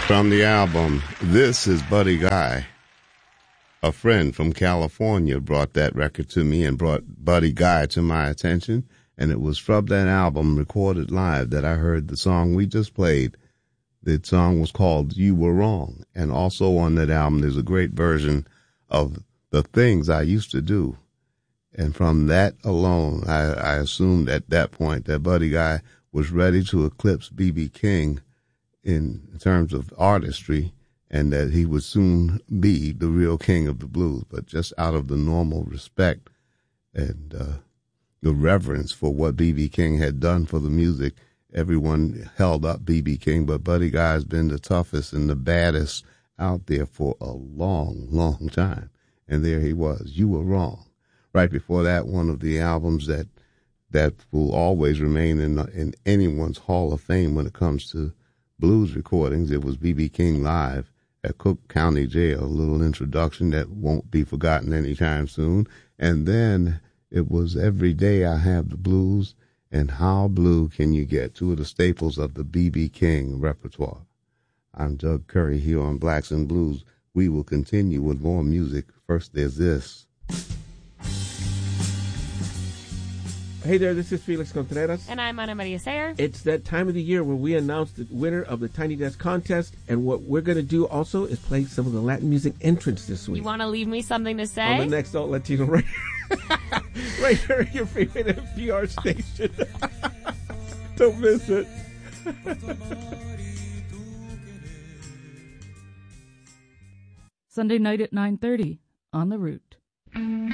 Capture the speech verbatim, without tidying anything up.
From the album, This Is Buddy Guy. A friend from California brought that record to me and brought Buddy Guy to my attention, and it was from that album, recorded live, that I heard the song we just played. The song was called You Were Wrong, and also on that album there's a great version of The Things I Used to Do. And from that alone, I, I assumed at that point that Buddy Guy was ready to eclipse B B. King in terms of artistry, and that he would soon be the real king of the blues. But just out of the normal respect and uh, the reverence for what B B. King had done for the music, everyone held up B B. King. But Buddy Guy has been the toughest and the baddest out there for a long, long time. And there he was. You Were Wrong. Right before that, one of the albums that that will always remain in in anyone's Hall of Fame when it comes to blues recordings. It was B B. King live at Cook County Jail, a little introduction that won't be forgotten anytime soon. And then it was Every Day I Have the Blues and How Blue Can You Get, two of the staples of the B B. King repertoire. I'm Doug Curry here on Blacks and Blues. We will continue with more music. First, there's this. Hey there, this is Felix Contreras. And I'm Ana Maria Sayer. It's that time of the year where we announce the winner of the Tiny Desk contest. And what we're going to do also is play some of the Latin music entrants this week. You want to leave me something to say? On the next Alt Latino right, right here at your favorite N P R station. Don't miss it. Sunday night at nine thirty on The Root.